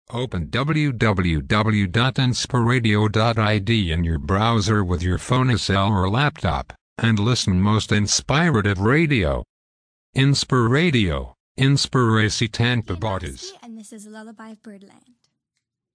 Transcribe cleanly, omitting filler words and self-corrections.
Open www.inspiradio.id in your browser with your phone cell or laptop, and listen most inspirative radio. Inspiradio, Inspiracy Tanpa Borders. And this is Lullaby of Birdland.